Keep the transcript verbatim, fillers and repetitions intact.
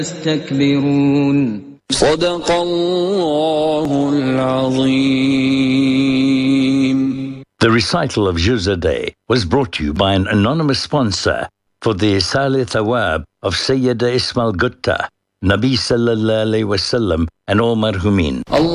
يستكبرون صدق الله العظيم. The recital of Juz a Day was brought to you by an anonymous sponsor for the Isal Thawab of Sayyida Ismail Gutta, Nabi Sallallahu Alaihi Wasallam and all marhumin.